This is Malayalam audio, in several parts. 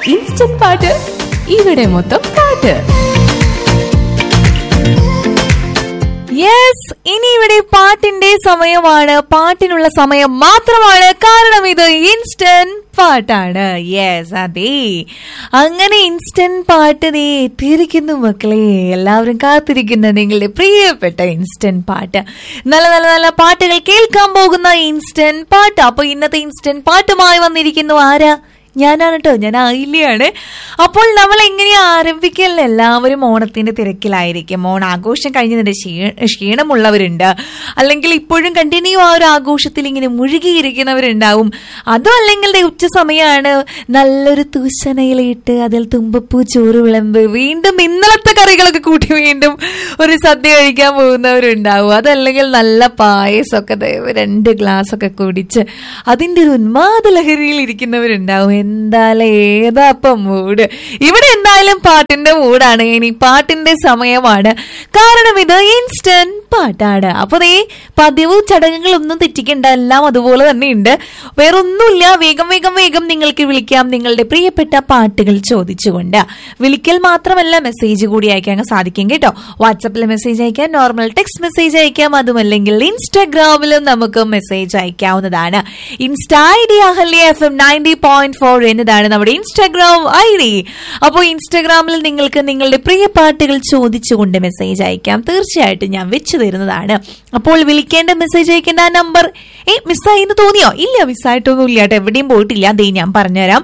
ഇൻസ്റ്റന്റ് പാട്ട് ഇവിടെ മൊത്തം പാട്ട്. യെസ്, ഇനി ഇവിടെ പാട്ടിന്റെ സമയമാണ്. പാട്ടിനുള്ള സമയം മാത്രമാണ്, കാരണം ഇത് ഇൻസ്റ്റന്റ് പാട്ടാണ്. യെസ്, അതെ, അങ്ങനെ ഇൻസ്റ്റന്റ് പാട്ട് ദേ എത്തിയിരിക്കുന്നു മക്കളെ. എല്ലാവരും കാത്തിരിക്കുന്ന നിങ്ങളുടെ പ്രിയപ്പെട്ട ഇൻസ്റ്റന്റ് പാട്ട്, നല്ല നല്ല നല്ല പാട്ടുകൾ കേൾക്കാൻ പോകുന്ന ഇൻസ്റ്റന്റ് പാട്ട്. അപ്പൊ ഇന്നത്തെ ഇൻസ്റ്റന്റ് പാട്ടുമായി വന്നിരിക്കുന്നു ആരാ? ഞാനാണ് കേട്ടോ, ഞാൻ ആയില്ലയാണ്. അപ്പോൾ നമ്മൾ എങ്ങനെയാ ആരംഭിക്കല്ല? എല്ലാവരും ഓണത്തിന്റെ തിരക്കിലായിരിക്കും. ഓണാഘോഷം കഴിഞ്ഞതിന്റെ ക്ഷീണമുള്ളവരുണ്ട്, അല്ലെങ്കിൽ ഇപ്പോഴും കണ്ടിന്യൂ ആ ഒരു ആഘോഷത്തിൽ ഇങ്ങനെ മുഴുകിയിരിക്കുന്നവരുണ്ടാവും. അതും അല്ലെങ്കിൽ ഉച്ച സമയമാണ്, നല്ലൊരു തൂശനയിലിട്ട് അതിൽ തുമ്പപ്പൂ ചോറ് വിളമ്പ്, വീണ്ടും ഇന്നലത്തെ കറികളൊക്കെ കൂട്ടി വീണ്ടും ഒരു സദ്യ കഴിക്കാൻ പോകുന്നവരുണ്ടാവും. അതല്ലെങ്കിൽ നല്ല പായസമൊക്കെ 2 ഗ്ലാസ് ഒക്കെ കുടിച്ച് അതിന്റെ ഒരു ഉന്മാദ ലഹരിയിൽ ഇരിക്കുന്നവരുണ്ടാവും. എന്തായാലും ഏതാപ്പം മൂഡ്? ഇവിടെ എന്തായാലും പാട്ടിന്റെ മൂടാണ്. ഇനി പാട്ടിന്റെ സമയമാണ്, കാരണം ഇത് ഇൻസ്റ്റന്റ് പാട്ടാണ്. അപ്പൊ ദേ പതിവ് ചടങ്ങുകളൊന്നും തെറ്റിക്കണ്ട, എല്ലാം അതുപോലെ തന്നെ ഉണ്ട്. വേറൊന്നുമില്ല, വേഗം വേഗം വേഗം നിങ്ങൾക്ക് വിളിക്കാം നിങ്ങളുടെ പ്രിയപ്പെട്ട പാട്ടുകൾ ചോദിച്ചുകൊണ്ട്. വിളിക്കൽ മാത്രമല്ല, മെസ്സേജ് കൂടി അയക്കാൻ സാധിക്കും കേട്ടോ. വാട്സാപ്പിൽ മെസ്സേജ് അയക്കാം, നോർമൽ ടെക്സ്റ്റ് മെസ്സേജ് അയക്കാം, അതുമല്ലെങ്കിൽ ഇൻസ്റ്റാഗ്രാമിലും നമുക്ക് മെസ്സേജ് അയക്കാവുന്നതാണ്. ഇൻസ്റ്റാ ID അഹല്യ FM 90.4 എന്നതാണ് നമ്മുടെ ഇൻസ്റ്റാഗ്രാം ID. അപ്പോൾ ഇൻസ്റ്റാഗ്രാമിൽ നിങ്ങൾക്ക് നിങ്ങളുടെ പ്രിയ പാട്ടുകൾ ചോദിച്ചുകൊണ്ട് മെസ്സേജ് അയക്കാം. തീർച്ചയായിട്ടും ഞാൻ വെച്ചു തരുന്നതാണ്. അപ്പോൾ വിളിക്കേണ്ട, മെസ്സേജ് അയക്കേണ്ട ആ നമ്പർ മിസ്സായി എന്ന് തോന്നിയോ? ഇല്ല, മിസ്സായിട്ടൊന്നും ഇല്ല കേട്ടോ, എവിടെയും പോയിട്ടില്ല. അതേ ഞാൻ പറഞ്ഞുതരാം.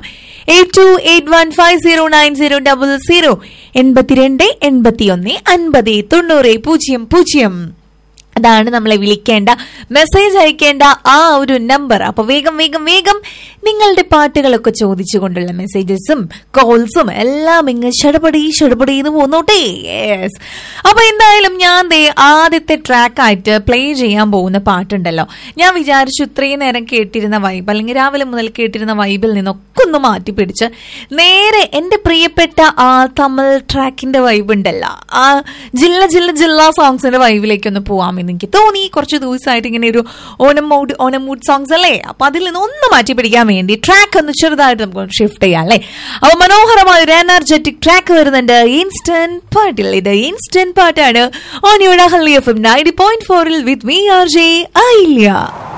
8281509000 82 81 50 90 00. അതാണ് നമ്മളെ വിളിക്കേണ്ട, മെസ്സേജ് അയക്കേണ്ട ആ ഒരു നമ്പർ. അപ്പൊ വേഗം വേഗം വേഗം നിങ്ങളുടെ പാട്ടുകളൊക്കെ ചോദിച്ചുകൊണ്ടുള്ള മെസ്സേജസും കോൾസും എല്ലാം ഇങ്ങ് ഷടപടിന്ന് പോന്നോട്ടെ. യെസ്, അപ്പൊ എന്തായാലും ഞാൻ ആദ്യത്തെ ട്രാക്കായിട്ട് പ്ലേ ചെയ്യാൻ പോകുന്ന പാട്ടുണ്ടല്ലോ, ഞാൻ വിചാരിച്ചു ഇത്രയും നേരം കേട്ടിരുന്ന വൈബ്, അല്ലെങ്കിൽ രാവിലെ മുതൽ കേട്ടിരുന്ന വൈബിൽ നിന്നൊക്കെ ഒന്ന് മാറ്റിപ്പിടിച്ച് നേരെ എന്റെ പ്രിയപ്പെട്ട ആ തമിഴ് ട്രാക്കിന്റെ വൈബ് ഉണ്ടല്ലോ, ആ ജില്ല സോങ്സിന്റെ വൈബിലേക്ക് ഒന്ന് പോവാം എനിക്ക് തോന്നി. കുറച്ച് ദിവസമായിട്ട് ഇങ്ങനെ ഒരു ഓണം മൂഡ് സോങ്സ് അല്ലേ, അപ്പൊ അതിൽ നിന്ന് ഒന്ന് മാറ്റി പിടിക്കാൻ വേണ്ടി ട്രാക്ക് ഒന്ന് ചെറുതായിട്ട് നമുക്ക് ഷിഫ്റ്റ് ചെയ്യാം അല്ലേ. അപ്പൊ മനോഹരമായ ഒരു എനർജറ്റിക് ട്രാക്ക് വരുന്നുണ്ട് ഇൻസ്റ്റന്റ് പാട്ടിൽ. ഇത് ഇൻസ്റ്റന്റ് പാട്ടാണ് on your Ahalya FM 90.4 with me RJ Ayilya.